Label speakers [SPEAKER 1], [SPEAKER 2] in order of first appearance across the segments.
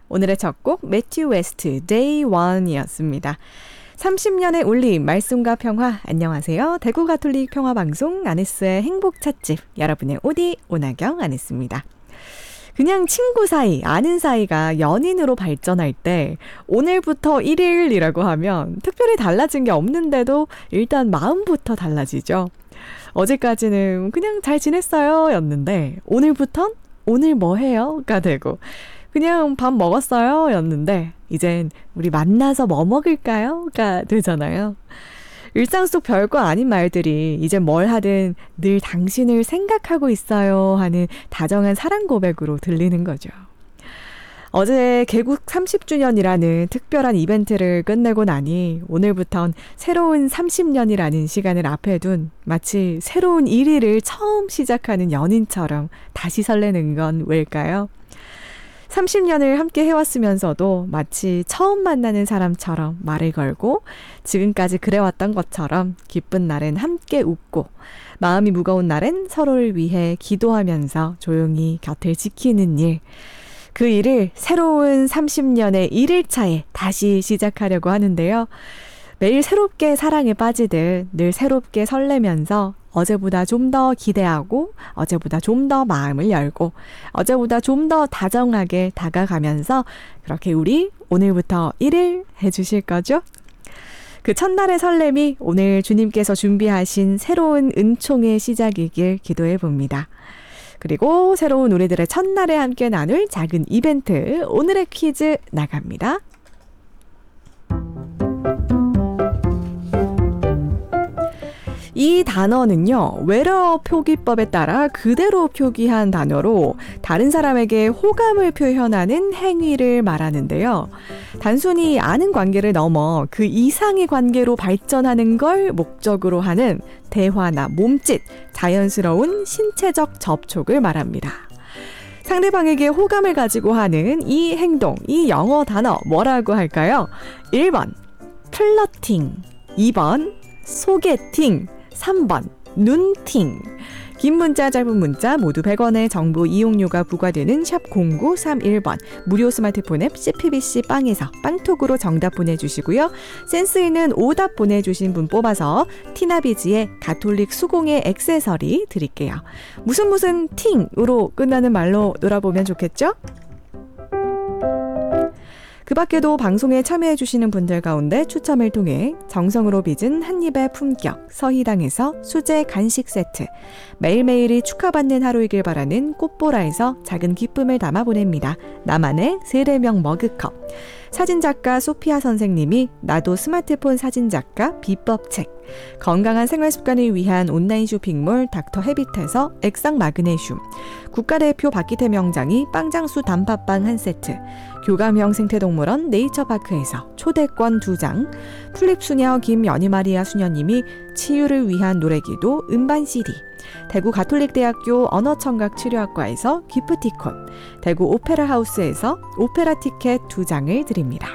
[SPEAKER 1] 오늘의 첫 곡 매튜 웨스트 Day One이었습니다. 30년의 울림 말씀과 평화. 안녕하세요. 대구 가톨릭 평화방송 아네스의 행복찻집 여러분의 오디 오나경 아네스입니다. 그냥 친구 사이, 아는 사이가 연인으로 발전할 때 오늘부터 1일이라고 하면 특별히 달라진 게 없는데도 일단 마음부터 달라지죠. 어제까지는 그냥 잘 지냈어요 였는데 오늘부턴 오늘 뭐 해요? 가 되고 그냥 밥 먹었어요 였는데 이젠 우리 만나서 뭐 먹을까요? 가 되잖아요. 일상 속 별거 아닌 말들이 이제 뭘 하든 늘 당신을 생각하고 있어요 하는 다정한 사랑 고백으로 들리는 거죠. 어제 개국 30주년이라는 특별한 이벤트를 끝내고 나니 오늘부턴 새로운 30년이라는 시간을 앞에 둔 마치 새로운 1일을 처음 시작하는 연인처럼 다시 설레는 건 왜일까요? 30년을 함께 해왔으면서도 마치 처음 만나는 사람처럼 말을 걸고 지금까지 그래왔던 것처럼 기쁜 날엔 함께 웃고 마음이 무거운 날엔 서로를 위해 기도하면서 조용히 곁을 지키는 일. 그 일을 새로운 30년의 1일차에 다시 시작하려고 하는데요. 매일 새롭게 사랑에 빠지듯 늘 새롭게 설레면서 어제보다 좀 더 기대하고 어제보다 좀 더 마음을 열고 어제보다 좀 더 다정하게 다가가면서 그렇게 우리 오늘부터 1일 해주실 거죠? 그 첫날의 설렘이 오늘 주님께서 준비하신 새로운 은총의 시작이길 기도해 봅니다. 그리고 새로운 우리들의 첫날에 함께 나눌 작은 이벤트 오늘의 퀴즈 나갑니다. 이 단어는요, 외래어 표기법에 따라 그대로 표기한 단어로 다른 사람에게 호감을 표현하는 행위를 말하는데요. 단순히 아는 관계를 넘어 그 이상의 관계로 발전하는 걸 목적으로 하는 대화나 몸짓, 자연스러운 신체적 접촉을 말합니다. 상대방에게 호감을 가지고 하는 이 행동, 이 영어 단어 뭐라고 할까요? 1번, 플러팅, 2번, 소개팅, 3번 눈팅. 긴 문자 짧은 문자 모두 100원의 정보 이용료가 부과되는 샵 0931번 무료 스마트폰 앱 CPBC 빵에서 빵톡으로 정답 보내주시고요. 센스 있는 오답 보내주신 분 뽑아서 티나비지의 가톨릭 수공예 액세서리 드릴게요. 무슨 팅으로 끝나는 말로 놀아보면 좋겠죠? 그 밖에도 방송에 참여해주시는 분들 가운데 추첨을 통해 정성으로 빚은 한입의 품격 서희당에서 수제 간식 세트, 매일매일이 축하받는 하루이길 바라는 꽃보라에서 작은 기쁨을 담아 보냅니다. 나만의 세례명 머그컵, 사진작가 소피아 선생님이 나도 스마트폰 사진작가 비법책, 건강한 생활습관을 위한 온라인 쇼핑몰 닥터 헤빗에서 액상 마그네슘, 국가대표 박기태 명장이 빵장수 단팥빵 한 세트, 교감형 생태동물원 네이처파크에서 초대권 2장, 플립수녀 김연희마리아 수녀님이 치유를 위한 노래기도 음반 CD, 대구 가톨릭대학교 언어청각치료학과에서 기프티콘, 대구 오페라하우스에서 오페라 티켓 2장을 드립니다.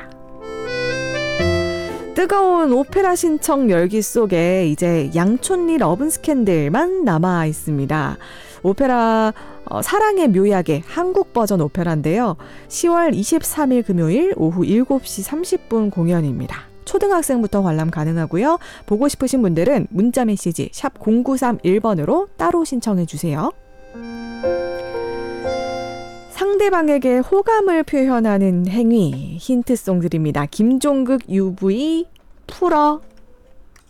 [SPEAKER 1] 뜨거운 오페라 신청 열기 속에 이제 양촌리 러븐 스캔들만 남아 있습니다. 오페라 사랑의 묘약의 한국 버전 오페라인데요. 10월 23일 금요일 오후 7시 30분 공연입니다. 초등학생부터 관람 가능하고요. 보고 싶으신 분들은 문자 메시지 샵 0931번으로 따로 신청해 주세요. 상대방에게 호감을 표현하는 행위 힌트송 드립니다. 김종극 UV 풀어